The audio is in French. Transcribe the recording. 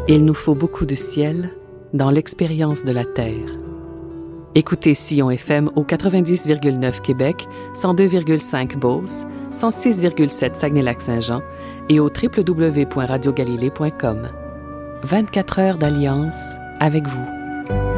Il nous faut beaucoup de ciel dans l'expérience de la Terre. Écoutez Sillon FM au 90,9 Québec, 102,5 Beauce, 106,7 Saguenay-Lac-Saint-Jean et au www.radiogalilée.com. 24 heures d'alliance avec vous.